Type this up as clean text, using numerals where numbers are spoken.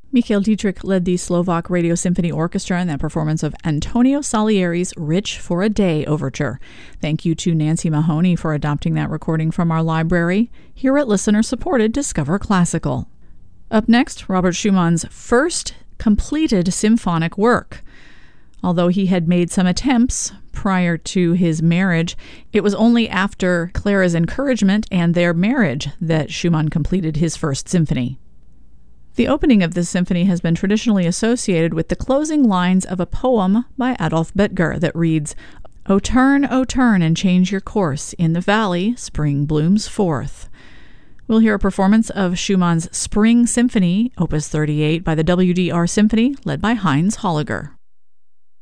Michael Dietrich led the Slovak Radio Symphony Orchestra in that performance of Antonio Salieri's Rich for a Day Overture. Thank you to Nancy Mahoney for adopting that recording from our library here at listener-supported Discover Classical. Up next, Robert Schumann's first completed symphonic work. Although he had made some attempts prior to his marriage, it was only after Clara's encouragement and their marriage that Schumann completed his first symphony. The opening of this symphony has been traditionally associated with the closing lines of a poem by Adolf Bettger that reads, O turn, and change your course. In the valley, spring blooms forth." We'll hear a performance of Schumann's Spring Symphony, Opus 38, by the WDR Symphony, led by Heinz Holliger.